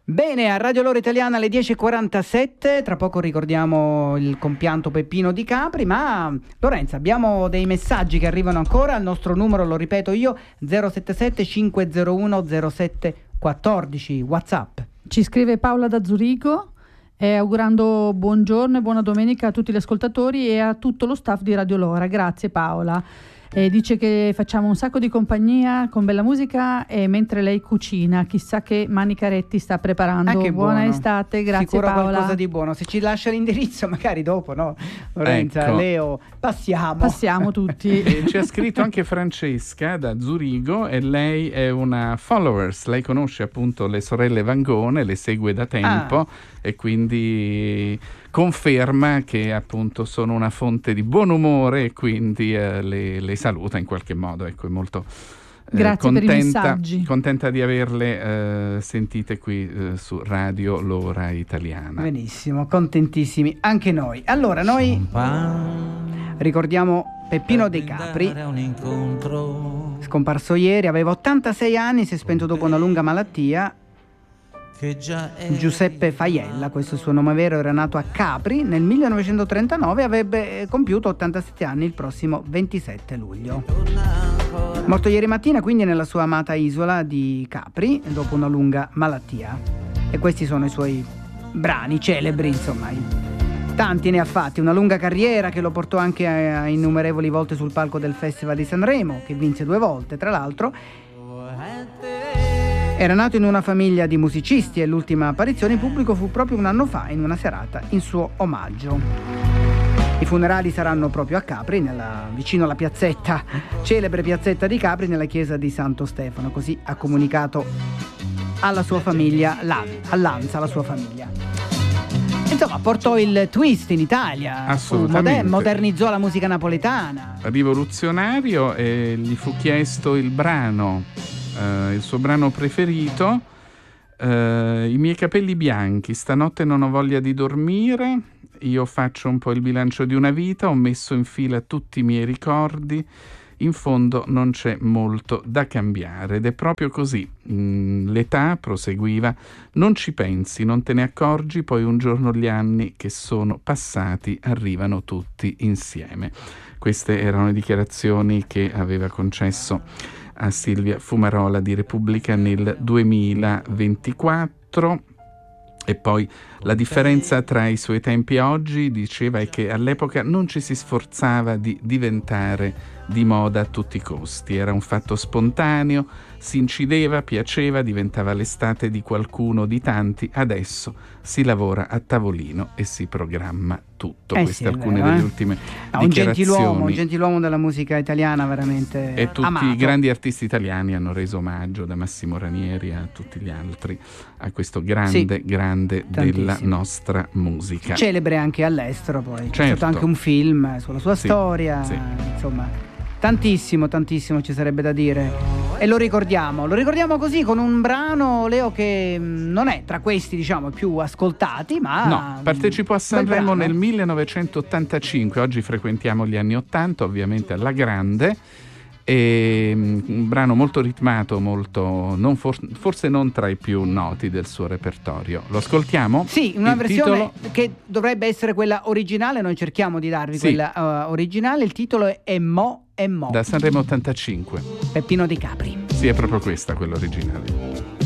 Bene, a Radio Loro Italiana alle 10:47, tra poco ricordiamo il compianto Peppino Di Capri, ma Lorenza, abbiamo dei messaggi che arrivano ancora al nostro numero, lo ripeto io, 077 501 0714, WhatsApp. Ci scrive Paola da Zurigo, augurando buongiorno e buona domenica a tutti gli ascoltatori e a tutto lo staff di Radio Lora. Grazie Paola. Dice che facciamo un sacco di compagnia con bella musica e mentre lei cucina, chissà che manicaretti sta preparando. Buona buono. Estate, grazie Sicuro Paola. Qualcosa di buono. Se ci lascia l'indirizzo magari dopo, no? Lorenza, ecco. Leo, passiamo tutti. Ci ha scritto anche Francesca da Zurigo e lei è una followers, lei conosce appunto le sorelle Vangone, le segue da tempo e quindi conferma che appunto sono una fonte di buon umore e quindi le saluta in qualche modo, ecco, è molto grazie per i messaggi. contenta di averle sentite qui su Radio Lora Italiana. Benissimo, contentissimi anche noi. Allora noi ricordiamo Peppino De Capri, scomparso ieri, aveva 86 anni, si è spento dopo una lunga malattia. Giuseppe Faiella, questo è il suo nome vero, era nato a Capri nel 1939 e avrebbe compiuto 87 anni il prossimo 27 luglio. Morto ieri mattina quindi nella sua amata isola di Capri dopo una lunga malattia. E questi sono i suoi brani celebri, insomma. Tanti ne ha fatti, una lunga carriera che lo portò anche a innumerevoli volte sul palco del Festival di Sanremo, che vinse 2 volte tra l'altro. Era nato in una famiglia di musicisti e l'ultima apparizione in pubblico fu proprio un anno fa in una serata in suo omaggio. I funerali saranno proprio a Capri, vicino alla piazzetta, celebre piazzetta di Capri, nella chiesa di Santo Stefano. Così ha comunicato alla sua famiglia, all'Ansa, alla sua famiglia. Insomma, portò il twist in Italia, modernizzò la musica napoletana. Rivoluzionario, e gli fu chiesto il suo brano preferito, I miei capelli bianchi, stanotte non ho voglia di dormire, io faccio un po' il bilancio di una vita, ho messo in fila tutti i miei ricordi, in fondo non c'è molto da cambiare ed è proprio così. L'età, proseguiva, non ci pensi, non te ne accorgi, poi un giorno gli anni che sono passati arrivano tutti insieme. Queste erano le dichiarazioni che aveva concesso a Silvia Fumarola di Repubblica nel 2024. E poi la differenza tra i suoi tempi e oggi, diceva, è che all'epoca non ci si sforzava di diventare di moda a tutti i costi, era un fatto spontaneo, si incideva, piaceva, diventava l'estate di qualcuno, di tanti. Adesso si lavora a tavolino e si programma tutto. Queste alcune delle ultime dichiarazioni. Un gentiluomo della musica italiana veramente e tutti amato. I grandi artisti italiani hanno reso omaggio, da Massimo Ranieri a tutti gli altri, a questo grande della nostra musica. Celebre anche all'estero, poi c'è certo. stato anche un film sulla sua storia, insomma tantissimo ci sarebbe da dire e lo ricordiamo così con un brano, Leo, che non è tra questi, diciamo, più ascoltati, ma no, partecipò a Sanremo nel 1985, oggi frequentiamo gli anni 80 ovviamente alla grande. E un brano molto ritmato, forse non tra i più noti del suo repertorio. Lo ascoltiamo? Sì, una versione che dovrebbe essere quella originale, noi cerchiamo di darvi quella originale. Il titolo è Mo e Mo, da Sanremo 85. Peppino Di Capri. Sì, è proprio questa, quella originale.